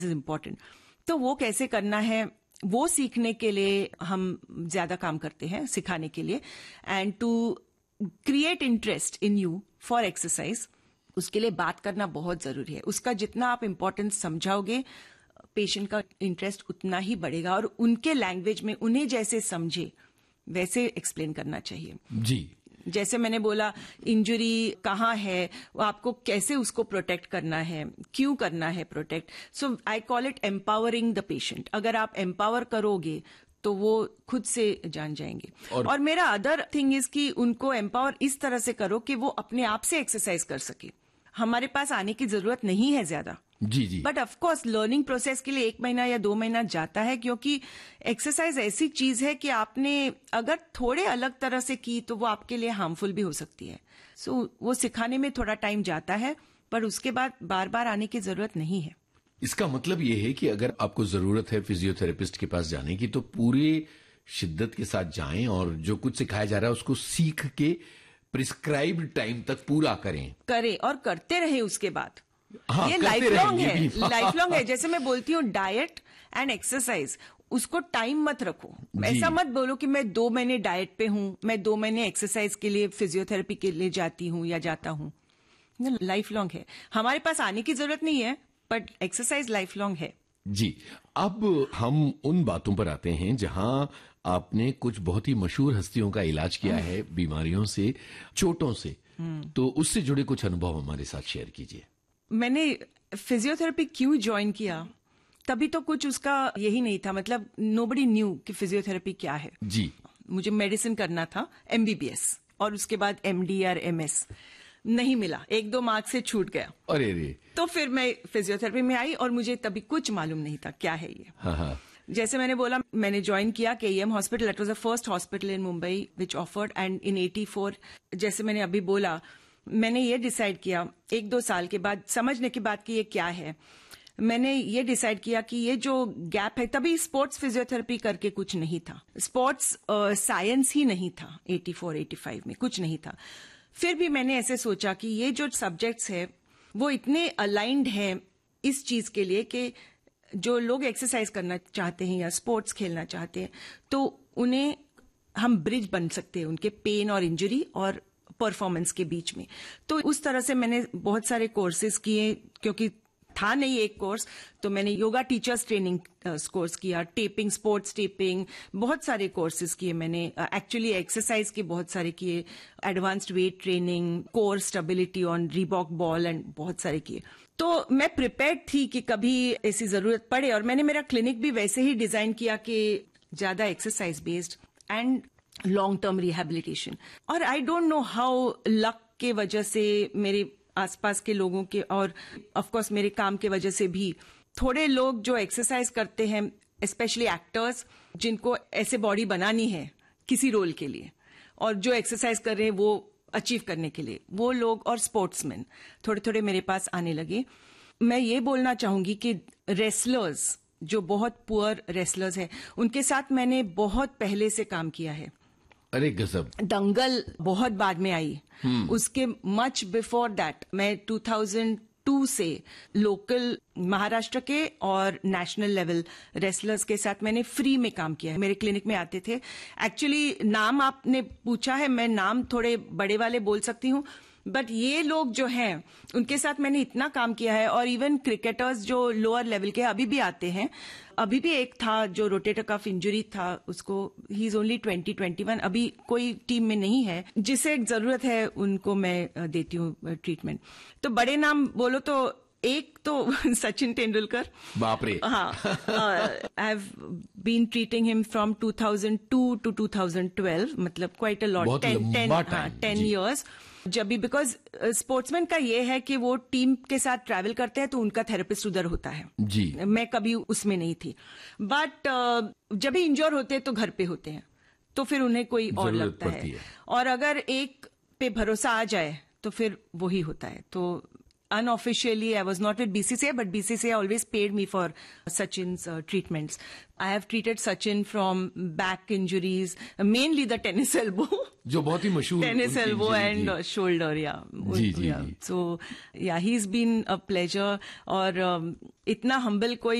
Is important. तो वो कैसे करना है वो सीखने के लिए हम ज्यादा काम करते हैं, सिखाने के लिए, and to create interest in you for exercise. उसके लिए बात करना बहुत जरूरी है। उसका जितना आप इम्पोर्टेंस समझाओगे, पेशेंट का इंटरेस्ट उतना ही बढ़ेगा, और उनके लैंग्वेज में उन्हें जैसे समझे वैसे एक्सप्लेन करना चाहिए। जी, जैसे मैंने बोला, इंजरी कहाँ है, आपको कैसे उसको प्रोटेक्ट करना है, क्यों करना है protect. So I call it empowering the patient. अगर आप एम्पावर करोगे तो वो खुद से जान जाएंगे। और मेरा अदर थिंग इज कि उनको एम्पावर इस तरह से करो कि वो अपने आप से एक्सरसाइज कर सके। हमारे पास आने की जरूरत नहीं है ज्यादा। जी जी। But of course learning process के लिए 1 महीना या 2 महीना जाता है, क्योंकि एक्सरसाइज ऐसी चीज है कि आपने अगर थोड़े अलग तरह से की तो वो आपके लिए हार्मफुल भी हो सकती है। सो वो सिखाने में थोड़ा टाइम जाता है, पर उसके बाद बार बार आने की जरूरत नहीं है। इसका मतलब ये है कि अगर आपको जरूरत है फिजियोथेरेपिस्ट के पास जाने की, तो पूरे शिद्दत के साथ जाएं और जो कुछ सिखाया जा रहा है उसको सीख के प्रिस्क्राइब्ड टाइम तक पूरा करें और करते रहे उसके बाद। हाँ, ये लाइफ लॉन्ग है, लाइफ लॉन्ग है। जैसे मैं बोलती हूँ, डाइट एंड एक्सरसाइज, उसको टाइम मत रखो। ऐसा मत बोलो कि मैं 2 महीने डाइट पे हूं, मैं 2 महीने एक्सरसाइज के लिए, फिजियोथेरेपी के लिए जाती हूं या जाता हूं। लाइफ लॉन्ग है। हमारे पास आने की जरूरत नहीं है, बट एक्सरसाइज लाइफ लॉन्ग है। जी। अब हम उन बातों पर आते हैं जहां आपने कुछ बहुत ही मशहूर हस्तियों का इलाज किया है, बीमारियों से, चोटों से। तो उससे जुड़े कुछ अनुभव हमारे साथ शेयर कीजिए। मैंने फिजियोथेरेपी क्यों ज्वाइन किया, तभी तो कुछ उसका यही नहीं था, मतलब नोबडी न्यू कि फिजियोथेरेपी क्या है। जी। मुझे मेडिसिन करना था, MBBS, और उसके बाद MD और MS नहीं मिला, 1-2 मार्क्स से छूट गया। अरे रे। तो फिर मैं फिजियोथेरेपी में आई और मुझे तभी कुछ मालूम नहीं था क्या है ये। हाँ। जैसे मैंने बोला, मैंने ज्वाइन किया KEM hospital. It was the first hospital in Mumbai which offered, and in 84, जैसे मैंने अभी बोला, मैंने ये डिसाइड किया 1-2 साल के बाद, समझने के बाद कि ये क्या है, मैंने ये डिसाइड किया कि ये जो गैप है, तभी स्पोर्ट्स फिजियोथेरेपी करके कुछ नहीं था, स्पोर्ट्स साइंस ही नहीं था 84-85 में, कुछ नहीं था। फिर भी मैंने ऐसे सोचा कि ये जो सब्जेक्ट्स है वो इतने अलाइंड है इस चीज के लिए कि जो लोग एक्सरसाइज करना चाहते हैं या स्पोर्ट्स खेलना चाहते हैं, तो उन्हें हम ब्रिज बन सकते हैं उनके पेन और इंजरी और परफॉर्मेंस के बीच में। तो उस तरह से मैंने बहुत सारे कोर्सेज किए, क्योंकि था नहीं एक कोर्स, तो मैंने योगा टीचर्स ट्रेनिंग कोर्स किया, टेपिंग, स्पोर्ट्स टेपिंग, बहुत सारे कोर्सेज किए मैंने। एक्चुअली एक्सरसाइज के बहुत सारे किए, advanced weight training, core stability on Reebok ball, and बहुत सारे किए। तो मैं प्रिपेयर्ड थी कि कभी ऐसी जरूरत पड़े, और मैंने मेरा क्लिनिक भी वैसे ही डिजाइन किया कि ज्यादा exercise based and long term rehabilitation. और I don't know how, luck के वजह से, मेरे आसपास के लोगों के, और ऑफ कोर्स मेरे काम के वजह से भी, थोड़े लोग जो एक्सरसाइज करते हैं, स्पेशली एक्टर्स, जिनको ऐसे बॉडी बनानी है किसी रोल के लिए, और जो एक्सरसाइज कर रहे हैं वो अचीव करने के लिए, वो लोग और स्पोर्ट्समैन थोड़े थोड़े मेरे पास आने लगे। मैं ये बोलना चाहूंगी कि रेसलर्स, जो बहुत पुअर रेसलर्स हैं, उनके साथ मैंने बहुत पहले से काम किया है। अरे गजब। दंगल बहुत बाद में आई, उसके मच बिफोर दैट मैं 2002 से लोकल महाराष्ट्र के और नेशनल लेवल रेसलर्स के साथ मैंने फ्री में काम किया है। मेरे क्लिनिक में आते थे। एक्चुअली नाम आपने पूछा है, मैं नाम थोड़े बड़े वाले बोल सकती हूँ, बट ये लोग जो हैं उनके साथ मैंने इतना काम किया है। और इवन क्रिकेटर्स जो लोअर लेवल के अभी भी आते हैं, अभी भी एक था जो रोटेटर कफ इंजरी था, उसको, ही इज ओनली 20-21, अभी कोई टीम में नहीं है, जिसे जरूरत है उनको मैं देती हूँ ट्रीटमेंट। तो बड़े नाम बोलो तो एक तो सचिन तेंदुलकर, बाप रे। हाँ, I have been treating him from 2002 to 2012, मतलब क्वाइट अ लॉट, 10 years। जब भी, बिकॉज स्पोर्ट्समैन का ये है कि वो टीम के साथ ट्रैवल करते हैं तो उनका थेरेपिस्ट उधर होता है जी। मैं कभी उसमें नहीं थी, बट जब भी इंजोर होते हैं तो घर पे होते हैं, तो फिर उन्हें कोई और लगता है। और अगर एक पे भरोसा आ जाए तो फिर वही होता है। तो unofficially, I was not with BCCI, but BCCI always paid me for Sachin's treatments. I have treated Sachin from back injuries, mainly the tennis elbow. जो बहुत ही मशहूर tennis elbow and shoulder, yeah. Ji. So, yeah, he's been a pleasure. और इतना humble कोई